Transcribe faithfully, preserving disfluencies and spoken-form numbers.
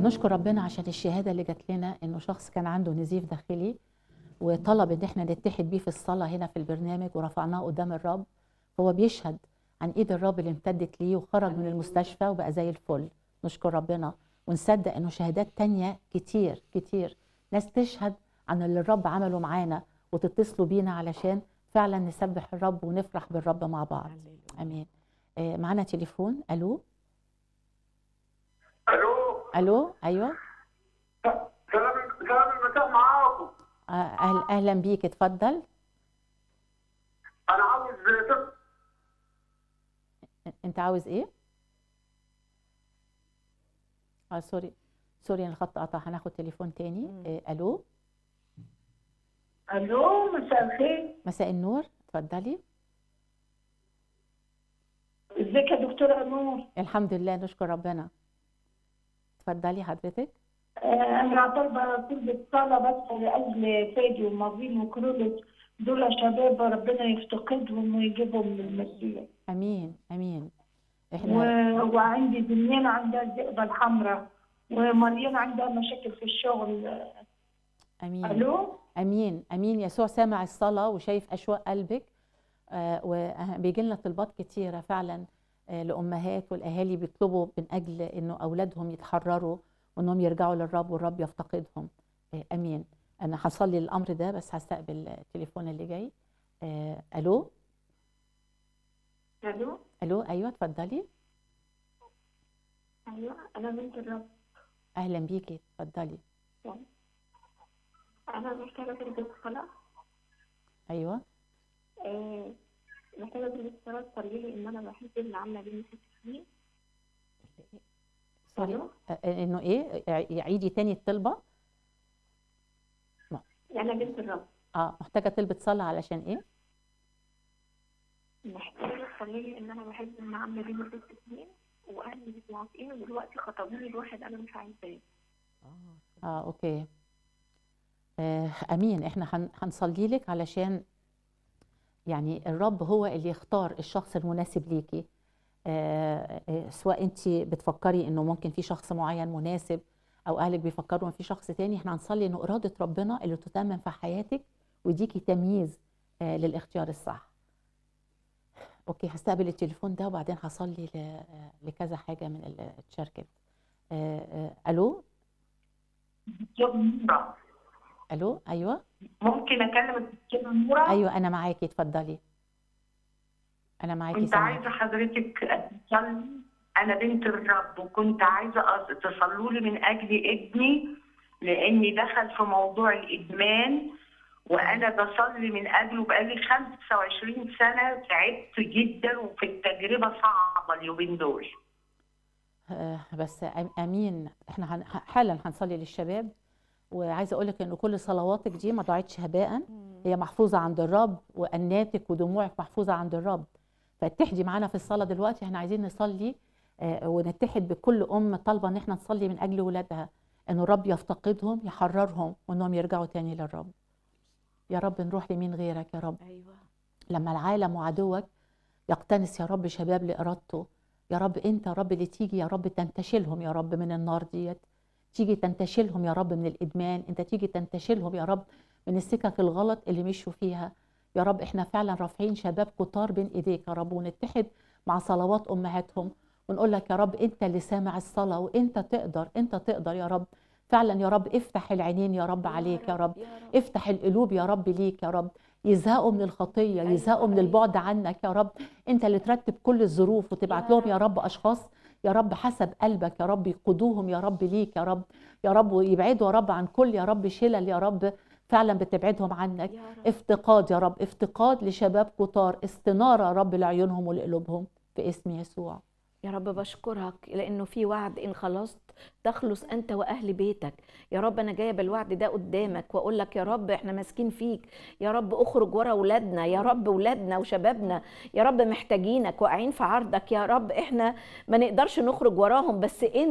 نشكر ربنا عشان الشهادة اللي جات لنا إنه شخص كان عنده نزيف داخلي وطلب إن احنا نتحد بيه في الصلاة هنا في البرنامج ورفعناه قدام الرب. هو بيشهد عن إيد الرب اللي امتدت ليه وخرج من المستشفى وبقى زي الفل. نشكر ربنا ونصدق إنه شهادات تانية كتير كتير ناس تشهد عن اللي الرب عمله معانا وتتصلوا بينا علشان فعلا نسبح الرب ونفرح بالرب مع بعض. امين. آه معانا تليفون. الو الو الو ايوه. سلام سلام المساء معاكم. آه أهل اهلا بيك، اتفضل. انا عاوز تف... انت عاوز ايه؟ اه سوري سوري الخط قطع، هناخد تليفون تاني. آه الو الو مساء الخير. مساء النور، اتفضلي. ازيك يا دكتوره نور؟ الحمد لله نشكر ربنا. اتفضلي حضرتك. آه انا طالبه طلبة صلاه بس لاجل فادي ومارين وكرولوس، دول شباب ربنا يفتقدهم ويجيبهم للمسيح. امين امين. و... وعندي دنيان عندها الذئبه الحمراء ومريم عندها مشاكل في الشغل. امين. الو امين امين. يسوع سامع الصلاه وشايف اشواق قلبك. آه وبيجي لنا طلبات كتيره فعلا. آه لامهات والاهالي بيطلبوا من اجل انه اولادهم يتحرروا وانهم يرجعوا للرب والرب يفتقدهم. آه امين. انا هصلي الامر ده بس هستقبل التليفون اللي جاي. آه الو الو الو ايوه اتفضلي. ايوه انا بنت الرب. اهلا بيكي، اتفضلي. انا محتاجه تلبس صلاه. ايوه آه، محتاجه تلبس صلاه تصلي لي ان انا بحب اللي عامله بيه ست سنين. سوري آه انه ايه؟ يعيدي تاني الطلبه. انا بنت الرب. اه محتاجه تلبس صلاه علشان ايه؟ محتاجه تصلي لي ان انا بحب اللي عامله بيه ست سنين واهلي مش موافقين ودلوقتي خطبوني لواحد انا مش عايزاه. اه اوكي. آه امين. احنا هنصلي لك علشان يعني الرب هو اللي يختار الشخص المناسب ليكي. آه آه سواء انت بتفكري انه ممكن في شخص معين مناسب او اهلك بيفكروا ان في شخص تاني، احنا هنصلي انه اراده ربنا اللي تتمم في حياتك ويديكي تمييز آه للاختيار الصح. اوكي هستقبل التليفون ده وبعدين هصلي لكذا حاجه من اللي اتشاركت. آه آه الو الو ايوه. ممكن اكلم الدكتوره نوره؟ ايوه انا معاكي، اتفضلي. انا معاكي. كنت عايزه حضرتك تصلي. انا بنت الرب وكنت عايزه تصلوا لي من اجل ابني لاني دخل في موضوع الادمان وانا بصلي من اجله بقالي خمسة وعشرين سنه. تعبت جدا وفي التجربه صعبه اليومين دول. آه بس امين. احنا حالا هنصلي للشباب وعايزه اقول لك ان كل صلواتك دي ما ضاعتش هباء، هي محفوظه عند الرب واناتك ودموعك محفوظه عند الرب. فاتحدي معانا في الصلاه دلوقتي. احنا عايزين نصلي آه ونتحد بكل ام طالبه ان احنا نصلي من اجل ولادها ان الرب يفتقدهم يحررهم وانهم يرجعوا تاني للرب. يا رب نروح لمين غيرك يا رب؟ ايوه. لما العالم وعدوك يقتنس يا رب شباب لارادته، يا رب انت يا رب اللي تيجي يا رب تنتشلهم يا رب من النار ديت، تيجي تنتشلهم يا رب من الادمان، انت تيجي تنتشلهم يا رب من السكك الغلط اللي مشوا فيها. يا رب احنا فعلا رافعين شباب كتار بين ايديك يا رب ونتحد مع صلوات امهاتهم ونقول لك يا رب انت اللي سامع الصلاه وانت تقدر، انت تقدر يا رب فعلا يا رب. افتح العينين يا رب عليك يا رب، افتح القلوب يا رب ليك يا رب. يزهقوا من الخطيه، يزهقوا من البعد عنك يا رب. انت اللي ترتب كل الظروف وتبعت لهم يا رب اشخاص يا رب حسب قلبك يا رب يقودوهم يا رب ليك يا رب. يا رب ويبعدوا يا رب عن كل يا رب شلل يا رب فعلا بتبعدهم عنك. افتقاد يا رب، افتقاد لشباب كتار، استنارة يا رب لعيونهم ولقلوبهم في اسم يسوع. يا رب بشكرك لانه في وعد ان خلصت تخلص انت واهل بيتك. يا رب انا جايه بالوعد ده قدامك واقول لك يا رب احنا ماسكين فيك. يا رب اخرج ورا اولادنا يا رب، اولادنا وشبابنا يا رب محتاجينك واقعين في عرضك يا رب. احنا ما نقدرش نخرج وراهم بس انت